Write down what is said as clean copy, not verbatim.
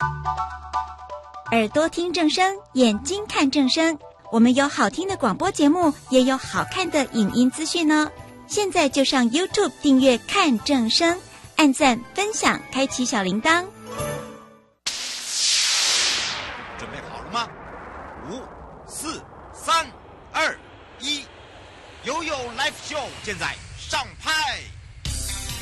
耳朵听正声，眼睛看正声。我们有好听的广播节目，也有好看的影音资讯哦。现在就上 YouTube 订阅看正声，按赞分享，开启小铃铛。 准备好了吗？5、4、3、2、1，悠悠 Live Show 现在上拍。